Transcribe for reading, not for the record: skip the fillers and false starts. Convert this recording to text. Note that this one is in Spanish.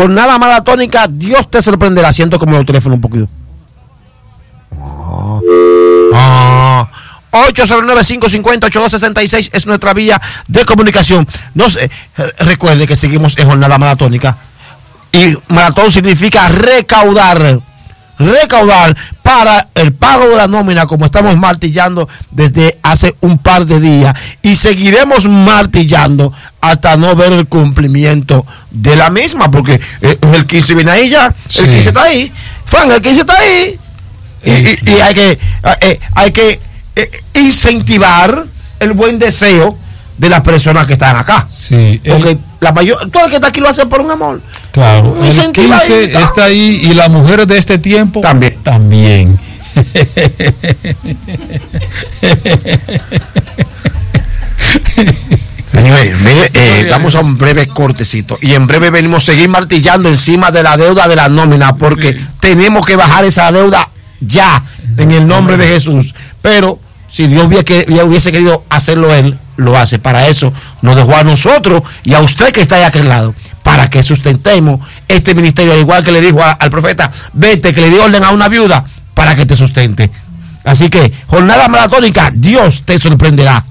Jornada maratónica, Dios te sorprenderá. Siento como el teléfono un poquito. 809-550-8266 es nuestra vía de comunicación. No sé, recuerde que seguimos en jornada maratónica. Y maratón significa recaudar para el pago de la nómina, como estamos martillando desde hace un par de días, y seguiremos martillando hasta no ver el cumplimiento de la misma, porque el 15 viene ahí ya, sí. El 15 está ahí, Frank, el 15 está ahí, y hay que incentivar el buen deseo de las personas que están acá. Sí, porque todo el que está aquí lo hace por un amor. Claro, el 15 está ahí y las mujeres de este tiempo también. Mire, damos a un breve cortecito y en breve venimos a seguir martillando encima de la deuda de la nómina, porque tenemos que bajar esa deuda ya, en el nombre de Jesús. Pero si Dios hubiese querido hacerlo, Él lo hace. Para eso nos dejó a nosotros y a usted que está ahí a aquel lado, para que sustentemos este ministerio, al igual que le dijo al profeta, vete, que le dio orden a una viuda para que te sustente. Así que jornada maratónica, Dios te sorprenderá.